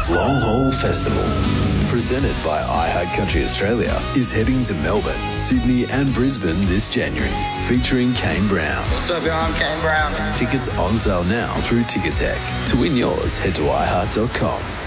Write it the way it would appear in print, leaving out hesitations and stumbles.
Long Haul Festival, presented by iHeartCountry Australia, is heading to Melbourne, Sydney and Brisbane this January, featuring Kane Brown. What's up, y'all? I'm Kane Brown. Tickets on sale now through Ticketek. To win yours, head to iHeart.com.